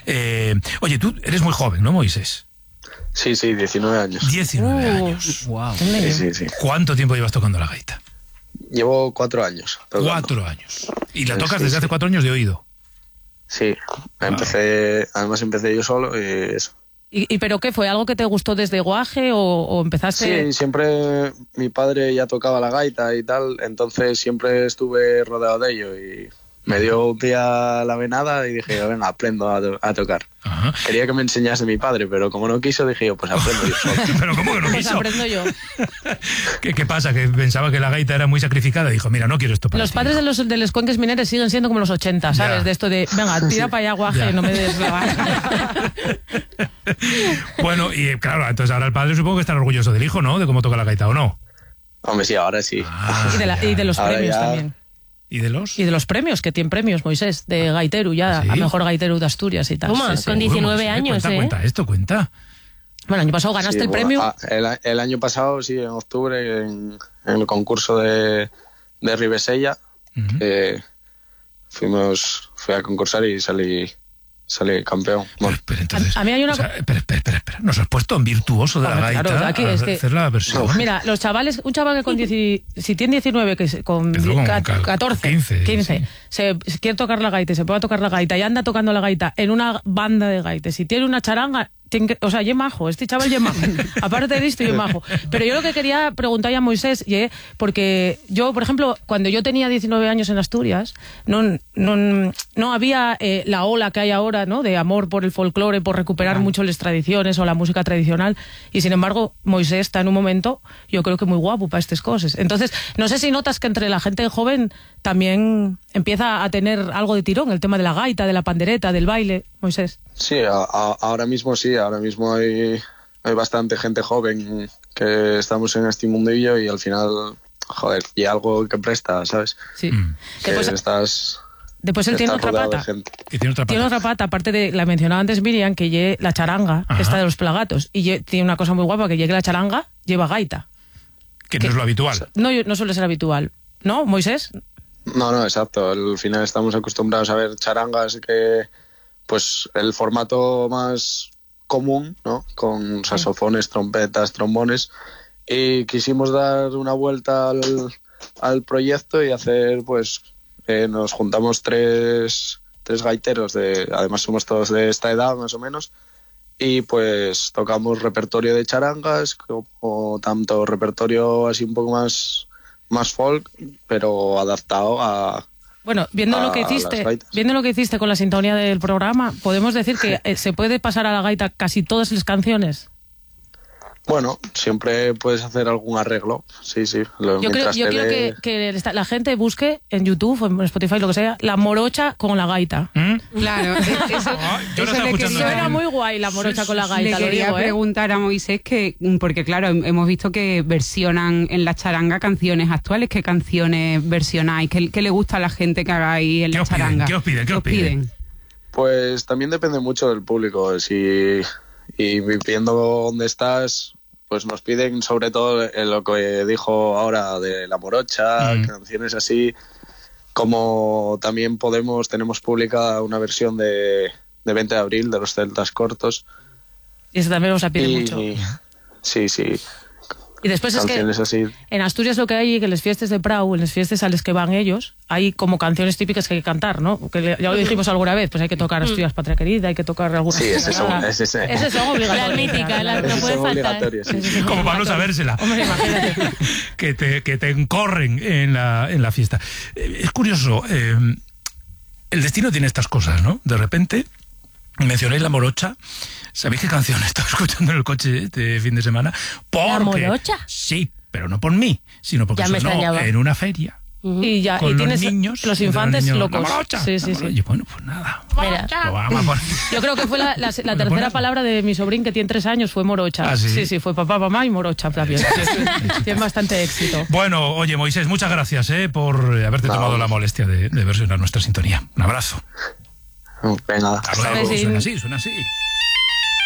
Oye, tú eres muy joven, ¿no, Moisés? Sí, 19 años. 19 años. Wow. Sí. ¿Cuánto tiempo llevas tocando la gaita? Llevo 4 años. Tocando. 4 años. ¿Y la tocas Sí, desde hace 4 años de oído? Sí, además empecé yo solo y eso. ¿Y pero qué fue? ¿Algo que te gustó desde guaje o empezaste...? Sí, siempre mi padre ya tocaba la gaita y tal, entonces siempre estuve rodeado de ello y me dio un día la venada y dije, venga, aprendo a tocar. Ajá. Quería que me enseñase mi padre, pero como no quiso, dije yo, pues aprendo yo solo. ¿Pero cómo que no Pues quiso? aprendo yo. ¿Qué pasa? Que pensaba que la gaita era muy sacrificada y dijo, mira, no quiero esto para Los ti, padres hijo. de los cuenques mineros siguen siendo como los 80, ¿sabes? Ya. De esto de, venga, tira para allá guaje, Ya. no me des la gana. Bueno, y claro, entonces ahora el padre supongo que estará orgulloso del hijo, ¿no? De cómo toca la gaita, ¿o no? Hombre, sí, ahora sí. Ah, Y de los Ahora premios ya- también. ¿Y de los? Y de los premios, que tienen premios, Moisés, de gaiteru ya, ¿Ah, sí? a mejor gaiteru de Asturias y tal. Toma, Sí, sí. con 19 años, Cuenta. Bueno, el año pasado ganaste Sí, el bueno, premio. el año pasado, sí, en octubre, en el concurso de Ribesella, Ujú. fui a concursar y salí campeón. Bueno, Pero entonces, A mí hay una espera. Nos has puesto en virtuoso de la Hombre, gaita claro, aquí a es que- hacer la versión. Mira, los chavales, un chaval que si tiene 19, con Empezó con 14, 15, sí. se quiere tocar la gaita y se puede tocar la gaita y anda tocando la gaita en una banda de gaites, si tiene una charanga, o sea, ye majo, este chaval ye majo. Aparte de esto, ye majo. Pero yo lo que quería preguntar a Moisés, porque yo, por ejemplo, cuando yo tenía 19 años en Asturias, no había la ola que hay ahora, ¿no? De amor por el folclore, por recuperar mucho las tradiciones o la música tradicional. Y sin embargo, Moisés está en un momento, yo creo que muy guapo para estas cosas. Entonces, no sé si notas que entre la gente joven también empieza a tener algo de tirón, el tema de la gaita, de la pandereta, del baile, Moisés. sí, ahora mismo sí, ahora mismo hay bastante gente joven que estamos en este mundillo y al final, joder, y algo que presta, ¿sabes? Sí. Que Después él estás tiene otra rodeado de pata. gente. Y tiene otra pata. Tiene otra pata, aparte de la mencionaba antes Miriam, que lleve la charanga, Ajá. que está de los Pelagatos. Y tiene una cosa muy guapa, que llegue la charanga, lleva gaita. Que no es lo habitual. No suele ser habitual. ¿No, Moisés? No, exacto. Al final estamos acostumbrados a ver charangas que, pues, el formato más común, ¿no? Con saxofones, trompetas, trombones. Y quisimos dar una vuelta al proyecto y hacer, pues, nos juntamos tres gaiteros, además somos todos de esta edad, más o menos. Y pues tocamos repertorio de charangas, o tanto repertorio así un poco más folk, pero adaptado a... Bueno, viendo lo que las hiciste con la sintonía del programa, podemos decir que se puede pasar a la gaita casi todas las canciones. Bueno, siempre puedes hacer algún arreglo, sí. Yo quiero que la gente busque en YouTube o en Spotify, lo que sea, la morocha con la gaita. Claro, eso Yo lo estaba le escuchando. quería- Suena muy guay la morocha con la Le gaita, lo quería digo, ¿eh? preguntar a Moisés porque claro, hemos visto que versionan en la charanga canciones actuales. ¿Qué canciones versionáis? ¿Qué le gusta a la gente que hagáis en ¿Qué la os piden? charanga? ¿Qué os piden? ¿Qué os piden? Pues también depende mucho del público. Y viendo dónde estás, pues nos piden sobre todo lo que dijo ahora de la morocha, canciones así, como también tenemos publicada una versión de 20 de abril de los Celtas Cortos. Y eso también os la piden mucho. Sí. Y después es que Canciones así. en Asturias lo que hay, que en las fiestas de Prau, en las fiestas a las que van ellos, hay como canciones típicas que hay que cantar, ¿no? Que ya lo dijimos alguna vez, pues hay que tocar Asturias Patria Querida, hay que tocar alguna... Sí, ese son Esas son obligatorias. La mítica, la- Claro. no Esos puede son faltar. obligatorios, sí. Como para no sabérsela. Hombre, imagínate. que te encorren en la fiesta. Es curioso, el destino tiene estas cosas, ¿no? De repente, mencionáis la morocha. ¿Sabéis qué canción estaba escuchando en el coche este fin de semana? ¿La morocha? Sí, pero no por mí, sino porque Ya me sonó extrañaba. en una feria. Y Con los tienes niños, los y infantes los niños, locos. La morocha, Sí. Y bueno, pues nada. Mira. Lo vamos a poner. Yo creo que fue la tercera ponerlo. palabra de mi sobrín, que tiene 3 años, fue morocha. ¿Ah, sí? Sí, fue papá, mamá y morocha también. Tiene bastante éxito. Bueno, oye, Moisés, muchas gracias por haberte tomado la molestia de versionar nuestra sintonía. Un abrazo. Venga, Hasta luego. Besín. Suena así.